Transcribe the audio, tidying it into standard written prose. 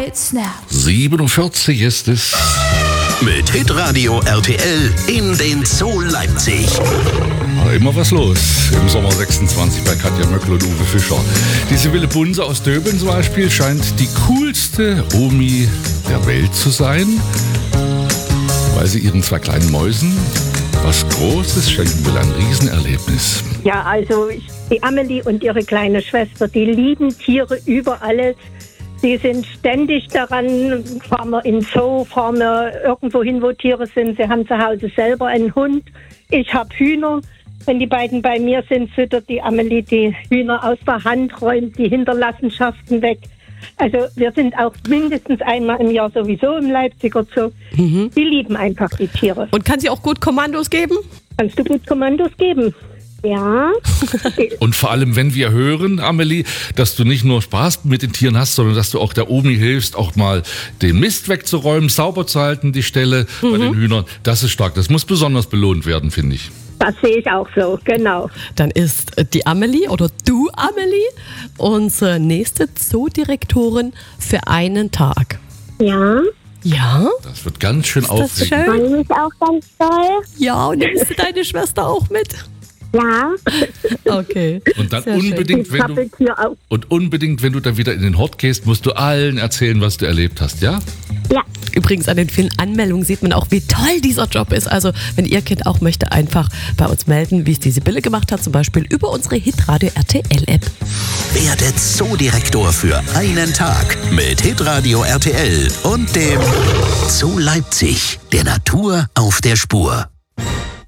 right snap. 47 ist es. Mit Hitradio RTL in den Zoo Leipzig. Immer was los im Sommer 26 bei Katja Möckl und Uwe Fischer. Die Sibylle Bunse aus Döbeln zum Beispiel scheint die coolste Omi der Welt zu sein, weil sie ihren 2 kleinen Mäusen was Großes schenken will, ein Riesenerlebnis. Ja, also die Amelie und ihre kleine Schwester, die lieben Tiere über alles. Sie sind ständig daran, fahren wir in Zoo, fahren wir irgendwo hin, wo Tiere sind. Sie haben zu Hause selber einen Hund. Ich habe Hühner. Wenn die beiden bei mir sind, füttert die Amelie die Hühner aus der Hand, räumt die Hinterlassenschaften weg. Also wir sind auch mindestens einmal im Jahr sowieso im Leipziger Zoo. Die lieben einfach die Tiere. Und kann sie auch gut Kommandos geben? Kannst du gut Kommandos geben? Ja. Und vor allem, wenn wir hören, Amelie, dass du nicht nur Spaß mit den Tieren hast, sondern dass du auch der Omi hilfst, auch mal den Mist wegzuräumen, sauber zu halten, die Stelle bei den Hühnern. Das ist stark. Das muss besonders belohnt werden, finde ich. Das sehe ich auch so, genau. Dann ist die Amelie oder du, Amelie, unsere nächste Zoodirektorin für einen Tag. Ja. Ja? Das wird ganz schön Das aufregend. schön. Freue mich auch ganz toll. Ja, und nimmst du deine Schwester auch mit? Ja. Okay. Und dann Sehr schön. unbedingt, wenn du dann wieder in den Hort gehst, musst du allen erzählen, was du erlebt hast, ja? Ja. Übrigens an den vielen Anmeldungen sieht man auch, wie toll dieser Job ist. Also wenn ihr Kind auch möchte, einfach bei uns melden, wie es die Sibylle gemacht hat, zum Beispiel über unsere Hitradio RTL App. Werde Zoodirektor für einen Tag mit Hitradio RTL und dem Zoo Leipzig, der Natur auf der Spur.